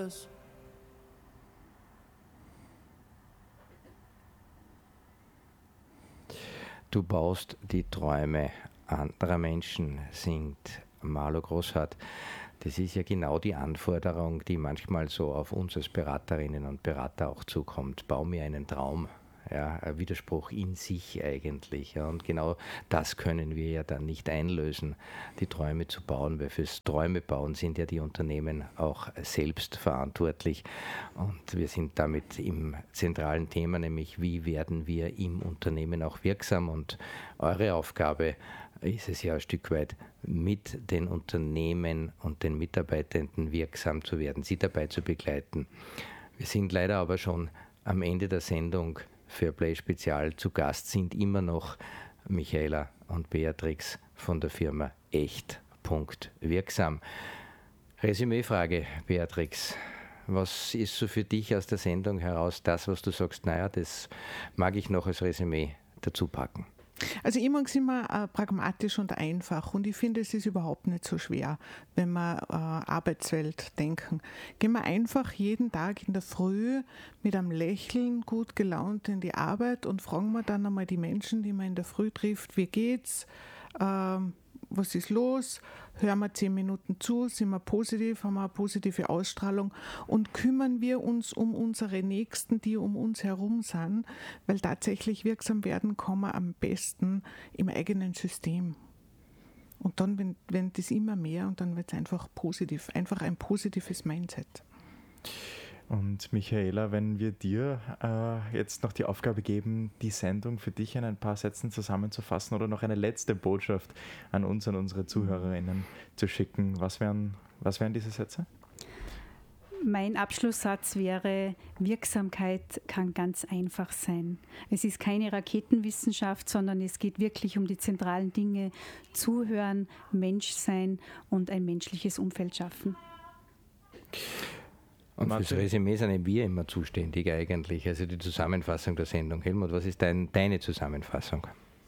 alles. Du baust die Träume anderer Menschen, singt Marlo Grosshardt. Das ist ja genau die Anforderung, die manchmal so auf uns als Beraterinnen und Berater auch zukommt. Bau mir einen Traum. Ja, ein Widerspruch in sich eigentlich. Ja, und genau das können wir ja dann nicht einlösen, die Träume zu bauen, weil fürs Träume bauen sind ja die Unternehmen auch selbst verantwortlich. Und wir sind damit im zentralen Thema, nämlich wie werden wir im Unternehmen auch wirksam. Und eure Aufgabe ist es ja ein Stück weit, mit den Unternehmen und den Mitarbeitenden wirksam zu werden, sie dabei zu begleiten. Wir sind leider aber schon am Ende der Sendung. Fairplay Spezial zu Gast sind immer noch Michaela und Beatrix von der Firma Echt.wirksam. Resümeefrage, Beatrix. Was ist so für dich aus der Sendung heraus das, was du sagst, naja, das mag ich noch als Resümee dazu packen? Also ich mag es immer pragmatisch und einfach und ich finde, es ist überhaupt nicht so schwer, wenn wir Arbeitswelt denken. Gehen wir einfach jeden Tag in der Früh mit einem Lächeln gut gelaunt in die Arbeit und fragen wir dann einmal die Menschen, die man in der Früh trifft, wie geht's, was ist los, hören wir 10 Minuten zu, sind wir positiv, haben wir eine positive Ausstrahlung und kümmern wir uns um unsere Nächsten, die um uns herum sind, weil tatsächlich wirksam werden kann man am besten im eigenen System. Und dann, wenn das immer mehr und dann wird es einfach positiv, einfach ein positives Mindset. Und Michaela, wenn wir dir jetzt noch die Aufgabe geben, die Sendung für dich in ein paar Sätzen zusammenzufassen oder noch eine letzte Botschaft an uns, an unsere Zuhörerinnen zu schicken, was wären diese Sätze? Mein Abschlusssatz wäre, Wirksamkeit kann ganz einfach sein. Es ist keine Raketenwissenschaft, sondern es geht wirklich um die zentralen Dinge, zuhören, Mensch sein und ein menschliches Umfeld schaffen. Und fürs Resümee sind wir immer zuständig eigentlich, also die Zusammenfassung der Sendung. Helmut, was ist deine Zusammenfassung?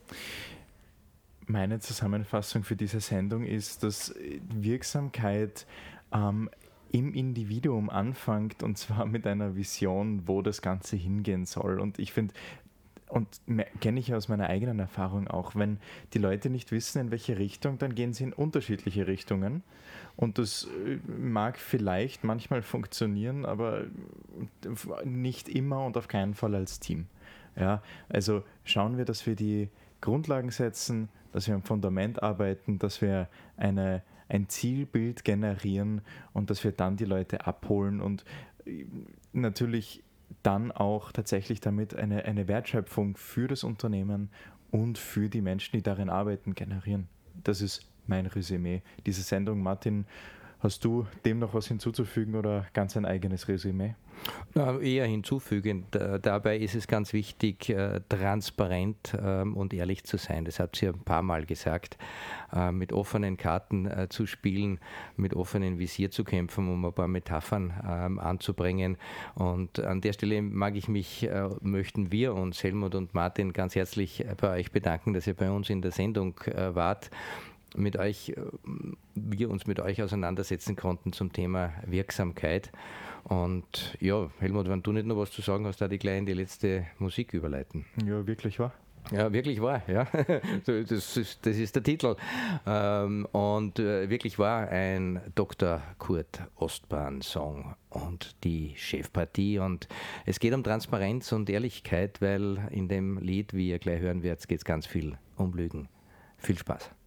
Meine Zusammenfassung für diese Sendung ist, dass Wirksamkeit im Individuum anfängt und zwar mit einer Vision, wo das Ganze hingehen soll. Und ich finde, und kenne ich aus meiner eigenen Erfahrung auch, wenn die Leute nicht wissen, in welche Richtung, dann gehen sie in unterschiedliche Richtungen. Und das mag vielleicht manchmal funktionieren, aber nicht immer und auf keinen Fall als Team. Ja, also schauen wir, dass wir die Grundlagen setzen, dass wir am Fundament arbeiten, dass wir ein Zielbild generieren und dass wir dann die Leute abholen und natürlich dann auch tatsächlich damit eine Wertschöpfung für das Unternehmen und für die Menschen, die darin arbeiten, generieren. Das ist mein Resümee. Diese Sendung, Martin, hast du dem noch was hinzuzufügen oder ganz ein eigenes Resümee? Eher hinzufügend. Dabei ist es ganz wichtig, transparent und ehrlich zu sein. Das habt ihr ein paar Mal gesagt. Mit offenen Karten zu spielen, mit offenem Visier zu kämpfen, um ein paar Metaphern anzubringen. Und an der Stelle möchten wir uns, Helmut und Martin, ganz herzlich bei euch bedanken, dass ihr bei uns in der Sendung wart. Wir uns mit euch auseinandersetzen konnten zum Thema Wirksamkeit. Und ja, Helmut, wenn du nicht noch was zu sagen hast, da die gleich in die letzte Musik überleiten. Ja, wirklich wahr. Ja, wirklich wahr, ja. Das ist der Titel. Und wirklich wahr, ein Dr. Kurt Ostbahn-Song und die Chefpartie. Und es geht um Transparenz und Ehrlichkeit, weil in dem Lied, wie ihr gleich hören werdet, geht es ganz viel um Lügen. Viel Spaß.